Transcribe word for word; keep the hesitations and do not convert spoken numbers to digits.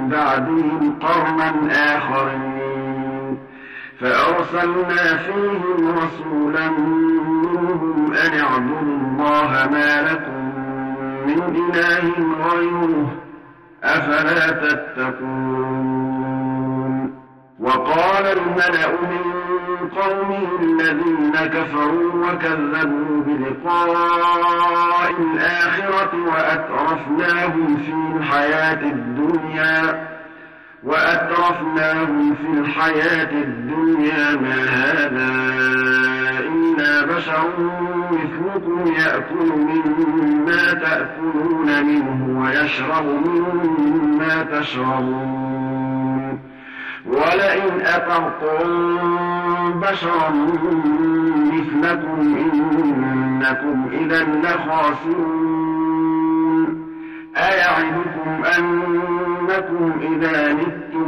بعدهم قرنا آخرين فأرسلنا فيهم رسولا منهم أن اعبدوا الله ما لكم من إله غيره أفلا تتقون. وقال الملأ من قومه الذين كفروا وكذبوا بلقاء الآخرة وأترفناهم في الحياة الدنيا وأترفناهم في الحياة الدنيا ما هذا إلا بشر مثلكم يأكل مما تأكلون منه ويشرب مما تشربون ولئن أطعتم بشرا مثلكم إنكم إذا لخاسرون. أيعدكم أنكم إذا متم